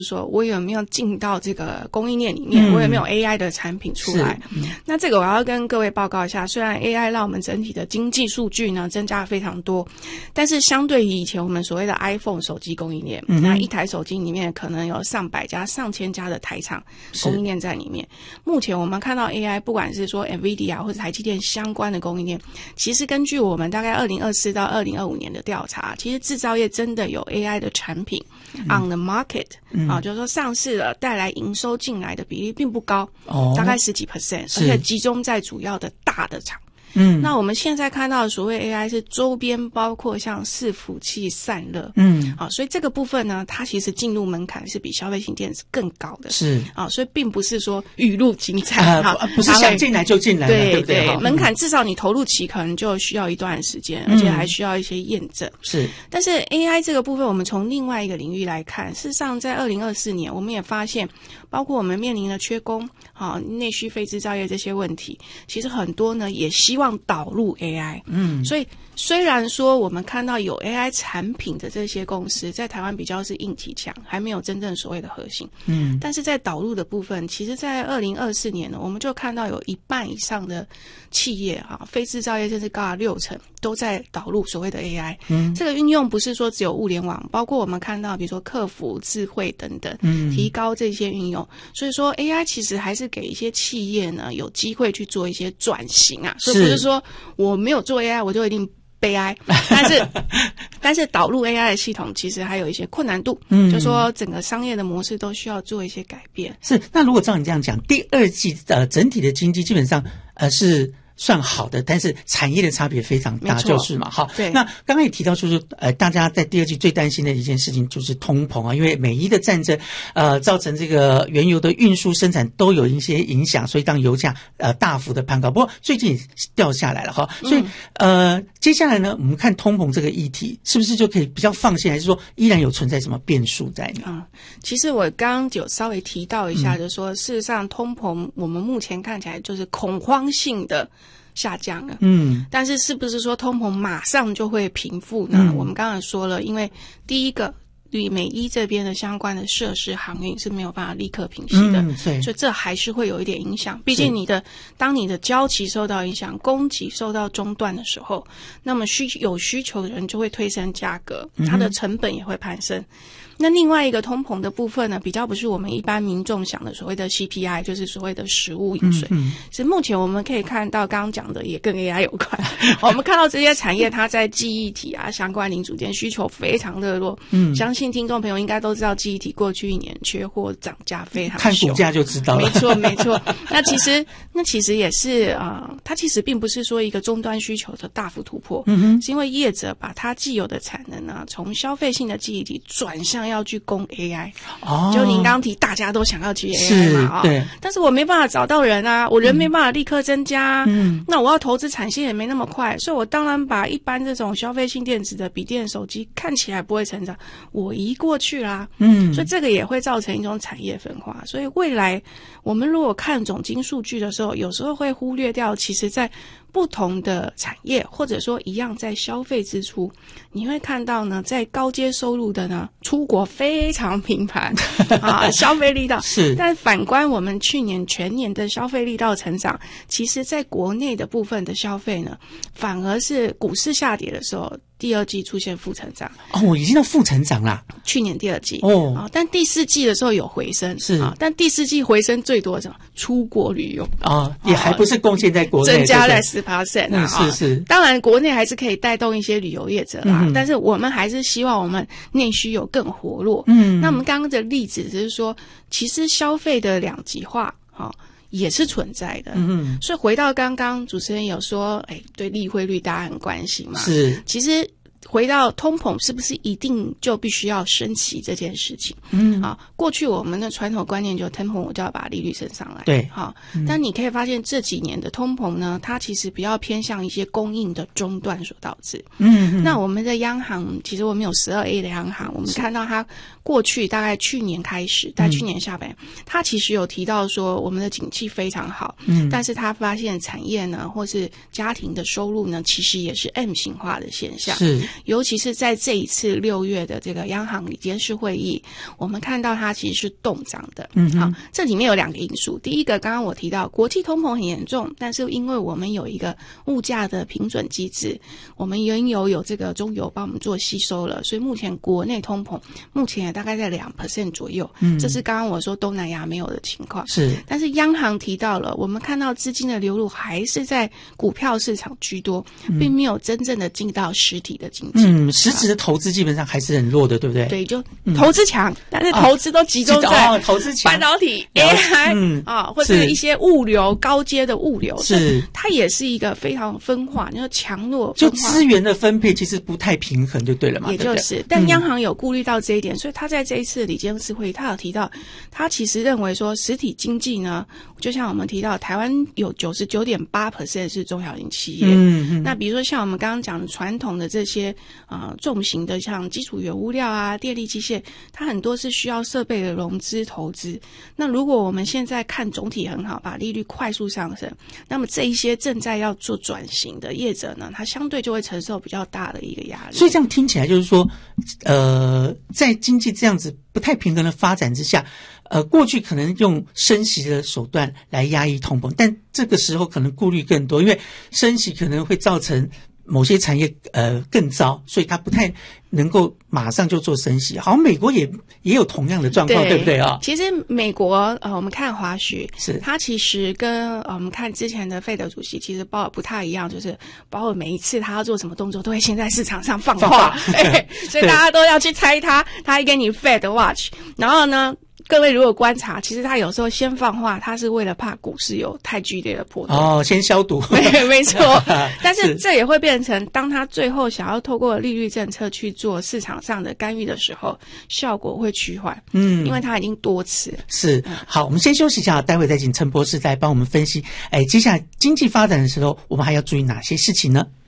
说我有没有进到这个供应链里面，我有没有 AI 的产品出来。那这个我要跟各位报告一下，虽然 AI 让我们整体的经济数据呢增加非常多，但是相对于以前我们所谓的 iPhone 手机供应链，那一台手机里面可能有上百家上千家的台厂供应链在里面。目前我们看到 AI 不管是说 NVIDIA 或者台积电相关的供应链，其实根据我们大概2024到2025年的调查，其实制造业真的有 AI 的产品 on the market，就是说上市了带来营收进来的比例并不高，大概10几%，而且集中在主要的大的厂。那我们现在看到的所谓 AI 是周边包括像伺服器散热，所以这个部分呢，它其实进入门槛是比消费性电子更高的，是所以并不是说雨露均沾， 不是想进来就进来了，对不对？ 门槛至少你投入期可能就需要一段时间，而且还需要一些验证。是，但是 AI 这个部分，我们从另外一个领域来看，事实上在2024年，我们也发现，包括我们面临的缺工、内需非制造业这些问题，其实很多呢也希望导入 AI。所以虽然说我们看到有 AI 产品的这些公司在台湾比较是硬体强，还没有真正所谓的核心，但是在导入的部分，其实在2024年呢，我们就看到有一半以上的企业非制造业甚至高达60%都在导入所谓的 AI。这个运用不是说只有物联网，包括我们看到比如说客服、智慧等等，提高这些运用。所以说 AI 其实还是给一些企业呢有机会去做一些转型啊，所以不是说我没有做 AI 我就一定悲哀，但是导入 AI 的系统其实还有一些困难度，就说整个商业的模式都需要做一些改变。 是，那如果照你这样讲，第二季整体的经济基本上是算好的，但是产业的差别非常大，就是嘛。好，对。那刚刚也提到就是大家在第二季最担心的一件事情就是通膨啊，因为美伊的战争造成这个原油的运输生产都有一些影响，所以当油价大幅的攀高，不过最近掉下来了哈。所以接下来呢，我们看通膨这个议题是不是就可以比较放心，还是说依然有存在什么变数在呢？ 其实我刚刚有稍微提到一下，就是说事实上通膨我们目前看起来就是恐慌性的下降了，但是是不是说通膨马上就会平复呢？我们刚才说了，因为第一个美伊这边的相关的设施航运是没有办法立刻平息的，所以这还是会有一点影响。毕竟当你的交期受到影响，供给受到中断的时候，那么有需求的人就会推升价格，它的成本也会攀升。那另外一个通膨的部分呢，比较不是我们一般民众想的所谓的 CPI， 就是所谓的食物饮水。是目前我们可以看到，刚刚讲的也跟 AI 有关。我们看到这些产业，它在记忆体啊相关零组件需求非常热络。相信听众朋友应该都知道，记忆体过去1年缺货涨价非常凶， 看股价就知道了。 没错。那其实也是它其实并不是说一个终端需求的大幅突破，是因为业者把它既有的产能呢，从消费性的记忆体转向要去攻 AI。就您刚提大家都想要去 AI 嘛，对，但是我没办法找到人啊，我人没办法立刻增加，那我要投资产线也没那么快，所以我当然把一般这种消费性电子的笔电手机看起来不会成长，我移过去啦，所以这个也会造成一种产业分化。所以未来我们如果看总经数据的时候，有时候会忽略掉，其实在不同的产业，或者说一样在消费支出，你会看到呢，在高阶收入的呢，出国非常频繁消费力道是。但反观我们去年全年的消费力道成长，其实在国内的部分的消费呢，反而是股市下跌的时候，第二季出现负成长。 已经到负成长啦。 去年第二季但第四季的时候有回升，是但第四季回升最多的出国旅游也还不是贡献在国内， 增加了10%是。当然国内还是可以带动一些旅游业者啦，但是我们还是希望我们内需有更活络。那我们刚刚的例子只是说，其实消费的两极化也是存在的。所以回到刚刚主持人有说对利汇率大家很关心嘛，是。其实回到通膨是不是一定就必须要升息这件事情？过去我们的传统观念就通膨我就要把利率升上来，对，但你可以发现这几年的通膨呢，它其实比较偏向一些供应的中断所导致。那我们的央行，其实我们有12A 的央行，我们看到它过去大概去年开始，在去年下半年，它其实有提到说我们的景气非常好，但是它发现产业呢或是家庭的收入呢，其实也是 M 型化的现象。是。 尤其是在这一次6月的这个央行理监事会议，我们看到它其实是动涨的。好，这里面有2个因素。第一个，刚刚我提到国际通膨很严重，但是因为我们有一个物价的平准机制，我们原油有这个中油帮我们做吸收了，所以目前国内通膨目前也大概在2% 左右。这是刚刚我说东南亚没有的情况。 是， 但是央行提到了，我们看到资金的流入还是在股票市场居多，并没有真正的进到实体的经济。 实质的投资基本上还是很弱的，对不对？ 对，就投资强，但是投资都集中在投资强半导体、AI 或者一些物流高阶的物流， 是它也是一个非常分化，你说强弱就资源的分配其实不太平衡，就对了嘛。 也就是，但央行有顾虑到这一点，所以他在这一次理监事会议，他有提到，他其实认为说实体经济呢，就像我们提到，台湾有99.8% 是中小型企业。那比如说像我们刚刚讲传统的这些重型的，像基础原物料啊、电力机械，它很多是需要设备的融资投资。那如果我们现在看总体很好，把利率快速上升，那么这一些正在要做转型的业者呢，它相对就会承受比较大的一个压力。 所以这样听起来就是说，在经济这样子不太平衡的发展之下，过去可能用升息的手段来压抑通膨，但这个时候可能顾虑更多，因为升息可能会造成某些产业更糟，所以它不太能够马上就做升息。好像美国也有同样的状况， 对不对啊？ 其实美国我们看华许， 是它其实跟我们看之前的费德主席其实不太一样，就是包括每一次他要做什么动作都会先在市场上放话，所以大家都要去猜他会给你 Fed Watch， 然后呢各位如果观察，其实他有时候先放话，他是为了怕股市有太剧烈的波动先消毒。 没错。但是这也会变成当他最后想要透过利率政策去做市场上的干预的时候，效果会趋缓。因为他已经多次是。好，我们先休息一下，待会再请陈博士来帮我们分析接下来经济发展的时候我们还要注意哪些事情呢？